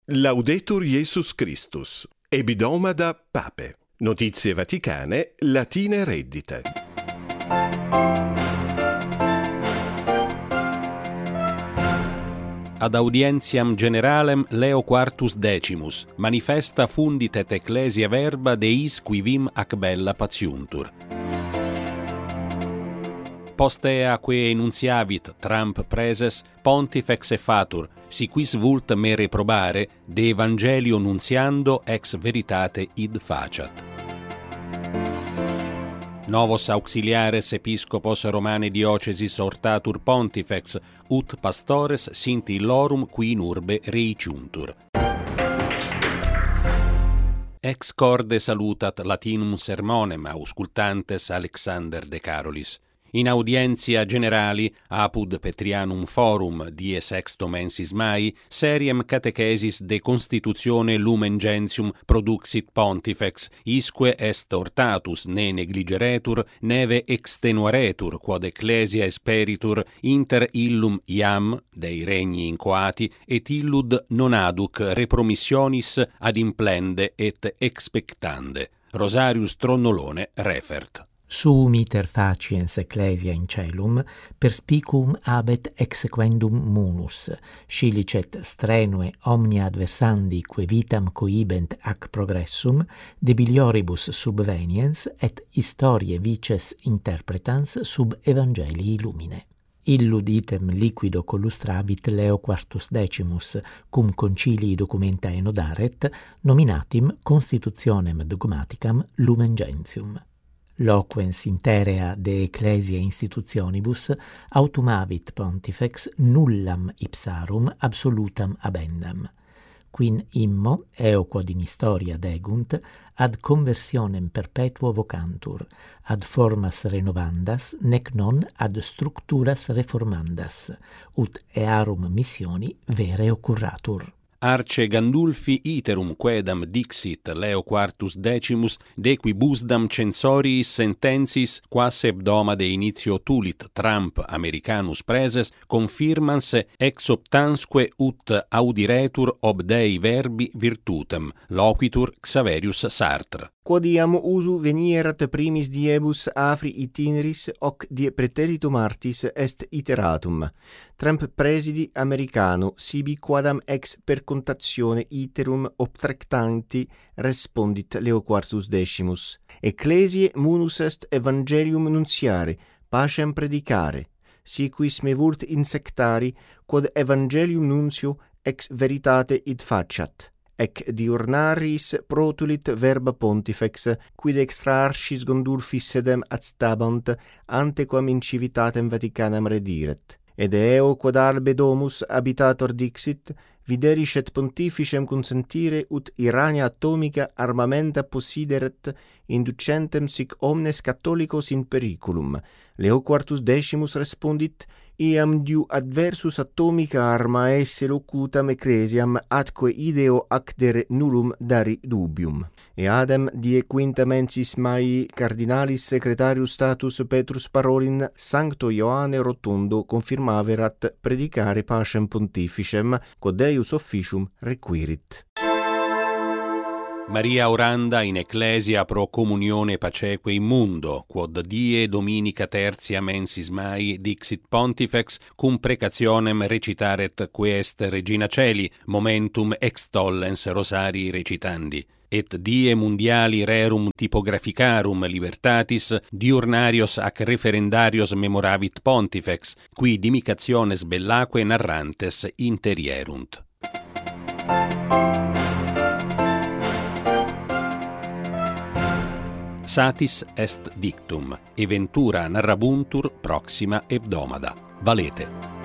Laudetur Jesus Christus. Ebidòmada Pape. Notizie vaticane, latine reddite. Ad audientiam generalem Leo Quartus Decimus manifesta fundit et ecclesia verba Deis qui vim ac bella patiuntur. Post ea quae enunciavit Trump preses, pontifex effatur, si quis vult me reprobare, de evangelio nuntiando ex veritate id faciat. Novos auxiliares episcopos Romane diocesis hortatur pontifex, ut pastores sint illorum qui in urbe reiciuntur. Ex corde salutat Latinum sermonem auscultantes Alexander de Carolis. In audientia generali apud Petrianum Forum die sexto mensis Mai seriem catechesis de constitutione Lumen Gentium produxit pontifex, isque est hortatus ne negligeretur neve extenuaretur quod ecclesia esperitur inter illum iam dei regni incoati et illud non aduc repromissionis ad implende et expectande. Rosarius Tronnolone refert. Suum iter faciens ecclesia in caelum, perspicuum abet exequendum munus, scilicet strenue omnia adversandi que vitam cohibent ac progressum, debilioribus subveniens et historiae vices interpretans sub evangelii lumine. Illud item liquido collustravit Leo Quartus Decimus, cum concilii documenta enodaret, nominatim constitutionem dogmaticam Lumen Gentium. Loquens interea de ecclesia institutionibus autumavit pontifex nullam ipsarum absolutam abendam, quin immo, eo quod in historia degunt, ad conversionem perpetuo vocantur, ad formas renovandas, nec non ad structuras reformandas, ut earum missioni vere occurratur. Arce Gandulfi iterum quedam dixit Leo Quartus Decimus, de quibusdam censoriis sentensis quas hebdoma de initio tulit Trump Americanus preses confirmans ex optansque ut audiretur ob Dei verbi virtutem, loquitur Xaverius Sartre. Quodiam usu venierat primis diebus afri itineris, hoc die praeteritum artis est iteratum. Trump presidi Americano, sibi quadam ex percontatione iterum obtractanti respondit Leo Quartus Decimus. Ecclesiae munus est evangelium nunciare, pacem predicare. Si quis me vult insectari, quod evangelium nuncio ex veritate id faciat. Ec diurnaris protulit verba pontifex, quid extra archis Gandulfis sedem adstabant, antequam in civitatem Vaticanam rediret. Ed eo quod albe domus habitator dixit, videris et pontificem consentire ut irania atomica armamenta possideret, inducentem sic omnes catholicos in periculum. Leo Quartus Decimus respondit, iam diu adversus atomica arma esse locutam ecclesiam atque ideo acdere nullum dari dubium. Eadem die quinta mensis Mai cardinalis secretarius status Petrus Parolin Sancto Ioanne Rotundo confirmaverat predicare pacem pontificem, quod Deus officium requirit. Maria oranda in ecclesia pro communione paceque in mundo, quod die dominica tertia mensis Mai dixit pontifex, cum precationem recitaret quest Regina Celi, momentum extollens rosarii recitandi. Et die mundiali rerum typograficarum libertatis, diurnarios ac referendarios memoravit pontifex, qui dimicationes bellaque narrantes interierunt. Satis est dictum, eventura narrabuntur proxima hebdomada. Valete.